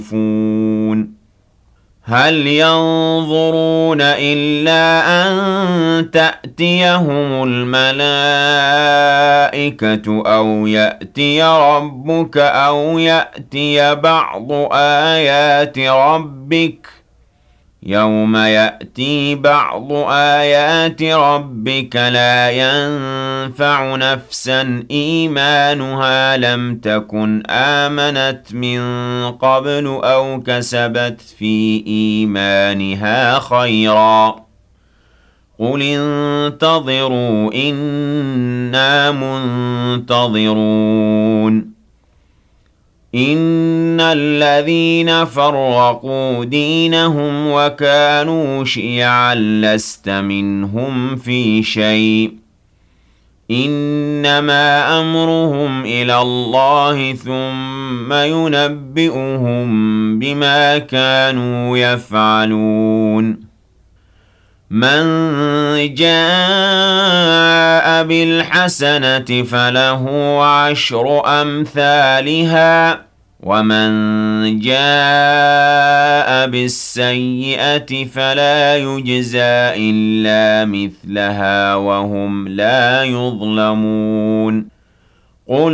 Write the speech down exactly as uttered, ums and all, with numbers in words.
هل ينظرون إلا أن تأتيهم الملائكة أو يأتي ربك أو يأتي بعض آيات ربك يوم يأتي بعض آيات ربك لا ينفع نفسا إيمانها لم تكن آمنت من قبل أو كسبت في إيمانها خيرا قل انتظروا إنا منتظرون إن الذين فرقوا دينهم وكانوا شيعا لست منهم في شيء إنما أمرهم إلى الله ثم ينبئهم بما كانوا يفعلون من جاء بالحسنة فله عشر أمثالها ومن جاء بالسيئة فلا يجزى إلا مثلها وهم لا يظلمون